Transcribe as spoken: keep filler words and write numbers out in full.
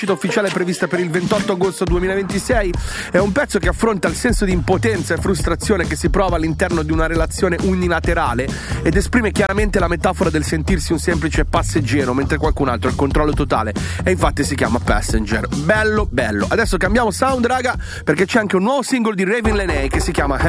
ufficiale prevista per il ventotto agosto duemilaventisei. È un pezzo che affronta il senso di impotenza e frustrazione che si prova all'interno di una relazione unilaterale ed esprime chiaramente la metafora del sentirsi un semplice passeggero mentre qualcun altro ha il controllo totale, e infatti si chiama Passenger. Bello bello. Adesso cambiamo sound, raga, perché c'è anche un nuovo singolo di Raven Lenae che si chiama